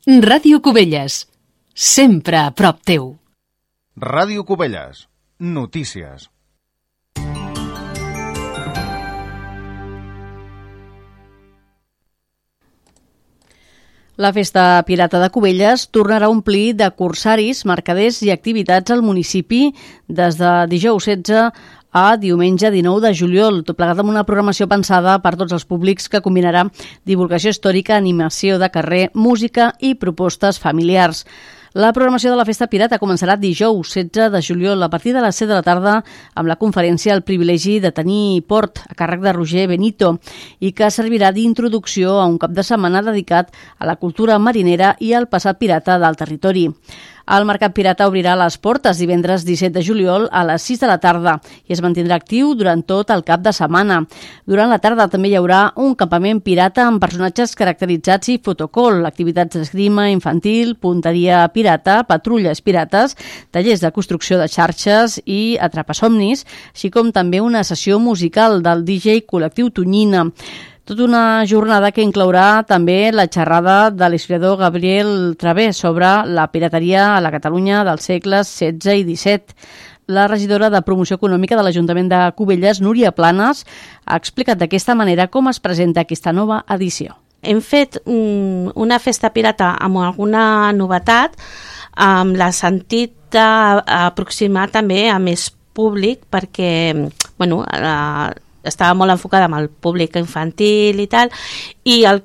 Ràdio Cubelles, sempre a prop teu. Ràdio Cubelles, notícies. La Festa Pirata de Cubelles tornarà a omplir de corsaris, mercaders i activitats al municipi des de dijous 16 a diumenge 19 de juliol, tot plegat amb una programació pensada per tots els públics que combinarà divulgació històrica, animació de carrer, música i propostes familiars. La programació de la Festa Pirata començarà dijous 16 de juliol a partir de les 7 de la tarda amb la conferència El privilegi de tenir port a càrrec de Roger Benito i que servirà d'introducció a un cap de setmana dedicat a la cultura marinera i al passat pirata del territori. El Mercat Pirata obrirà les portes divendres 17 de juliol a les 6 de la tarda i es mantindrà actiu durant tot el cap de setmana. Durant la tarda també hi haurà un campament pirata amb personatges caracteritzats i fotocall, activitats d'esgrima infantil, punteria pirata, patrulles pirates, tallers de construcció de xarxes i atrapasomnis, així com també una sessió musical del DJ Col·lectiu Tonyina. Tota una jornada que inclourà també la xerrada de l'historiador Gabriel Travé sobre la pirateria a la Catalunya dels segles XVI i XVII. La regidora de Promoció Econòmica de l'Ajuntament de Cubelles, Núria Planes, ha explicat d'aquesta manera com es presenta aquesta nova edició. Hem fet una festa pirata amb alguna novetat, amb la sentit d'aproximar també a més públic perquè, estava molt enfocada amb el públic infantil i tal, i el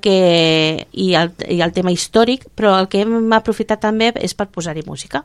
tema històric, però el que hem aprofitat també és per posar-hi música.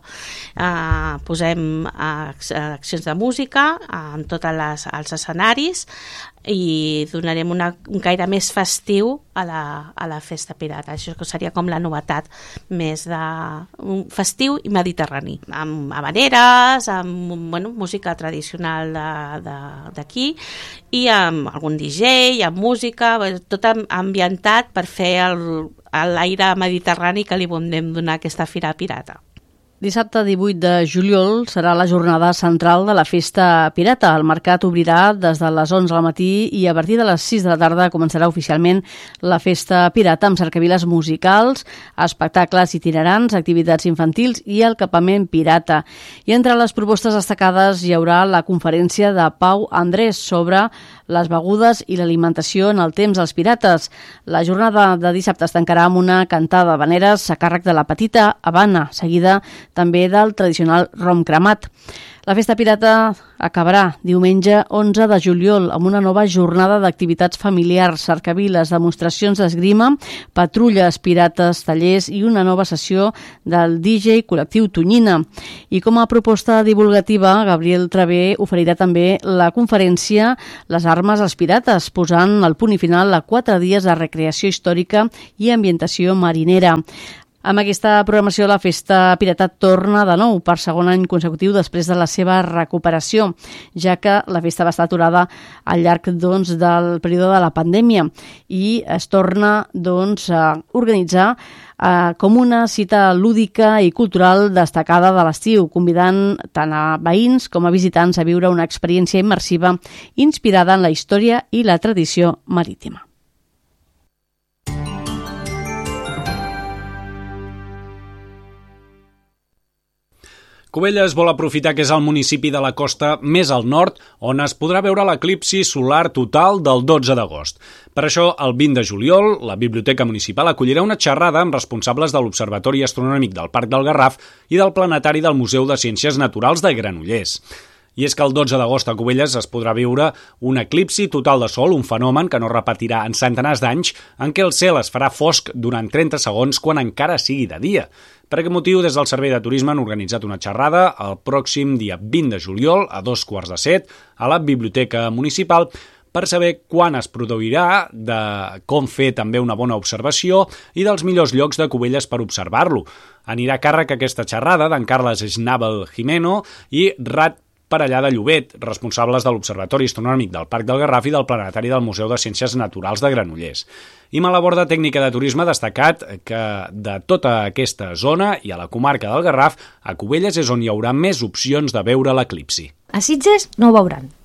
Posem accions de música en tots els escenaris i donarem un caire més festiu a la festa pirata. Això seria com la novetat més de festiu i mediterrani, amb habaneres, amb música tradicional d'aquí i amb algun DJ, amb música, tot ambientat per fer l'aire mediterrani que li volem donar a aquesta fira pirata. Dissabte 18 de juliol serà la jornada central de la Festa Pirata. El mercat obrirà des de les 11 del matí i a partir de les 6 de la tarda començarà oficialment la Festa Pirata amb cercaviles musicals, espectacles itinerants, activitats infantils i el campament pirata. I entre les propostes destacades hi haurà la conferència de Pau Andrés sobre les begudes i l'alimentació en el temps dels pirates. La jornada de dissabte es tancarà amb una cantada d'habaneres a càrrec de la Petita Habana, seguida també del tradicional rom cremat. La Festa Pirata acabarà diumenge 11 de juliol amb una nova jornada d'activitats familiars, cercaviles, demostracions d'esgrima, patrulles pirates, tallers i una nova sessió del DJ Col·lectiu Tonyina. I com a proposta divulgativa, Gabriel Travé oferirà també la conferència Les armes als pirates, posant el punt i final a 4 dies de recreació històrica i ambientació marinera. Amb aquesta programació, la Festa Pirata torna de nou per segon any consecutiu després de la seva recuperació, ja que la festa va estar aturada al llarg del període de la pandèmia i es torna a organitzar com una cita lúdica i cultural destacada de l'estiu, convidant tant a veïns com a visitants a viure una experiència immersiva inspirada en la història i la tradició marítima. Cubelles vol aprofitar que és el municipi de la costa més al nord on es podrà veure l'eclipsi solar total del 12 d'agost. Per això, el 20 de juliol, la Biblioteca Municipal acollirà una xerrada amb responsables de l'Observatori Astronòmic del Parc del Garraf i del Planetari del Museu de Ciències Naturals de Granollers. I és que el 12 d'agost a Cubelles es podrà viure un eclipsi total de sol, un fenomen que no repetirà en centenars d'anys, en què el cel es farà fosc durant 30 segons quan encara sigui de dia. Per aquest motiu, des del Servei de Turisme han organitzat una xerrada el pròxim dia 20 de juliol a 6:45 a la Biblioteca Municipal per saber quan es produirà, de com fer també una bona observació i dels millors llocs de Cubelles per observar-lo. Anirà a càrrec aquesta xerrada d'en Carles Schnabel Jimeno i Rat Parellà de Llobet, responsables de l'Observatori Astronòmic del Parc del Garraf i del Planetari del Museu de Ciències Naturals de Granollers. I Malaborda Tècnica de Turisme ha destacat que de tota aquesta zona i a la comarca del Garraf, a Cubelles és on hi haurà més opcions de veure l'eclipsi. A Sitges no ho veuran.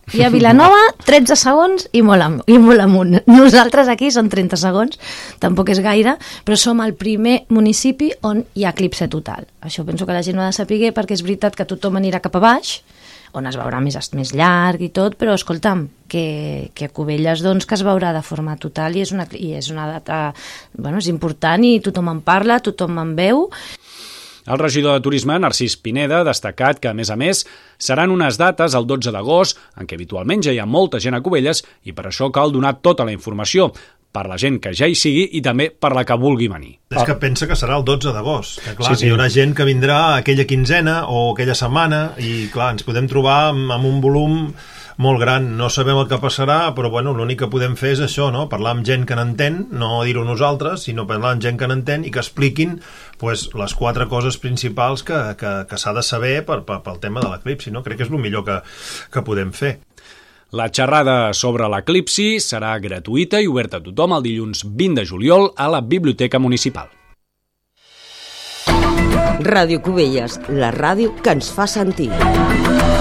I a Vilanova, 13 segons i molt amunt. Nosaltres aquí són 30 segons, tampoc és gaire, però som el primer municipi on hi ha eclipse total. Això penso que la gent ho ha de saber, perquè és veritat que tothom anirà cap a baix, on es veurà més llarg i tot, però escolta'm, que a Cubelles doncs, que es veurà de forma total i és una data, bueno, és important i tothom en parla, tothom en veu. El regidor de Turisme, Narcís Pineda, ha destacat que, a més, seran unes dates el 12 d'agost, en què habitualment ja hi ha molta gent a Cubelles i per això cal donar tota la informació, per la gent que ja hi sigui i també per la que vulgui venir. És que pensa que serà el 12 d'agost, que clar, sí. Hi haurà gent que vindrà aquella quinzena o aquella setmana i clar, ens podem trobar amb un volum molt gran, no sabem el que passarà, però bueno, l'únic que podem fer és això, no? Parlar amb gent que n'entén, no dir-ho nosaltres, sinó parlar amb gent que n'entén i que expliquin pues, les 4 coses principals que s'ha de saber pel tema de l'eclipsi, no? Crec que és el millor que podem fer. La xerrada sobre l'eclipsi serà gratuïta i oberta a tothom el dilluns 20 de juliol a la Biblioteca Municipal. Ràdio Cubelles, la ràdio que ens fa sentir.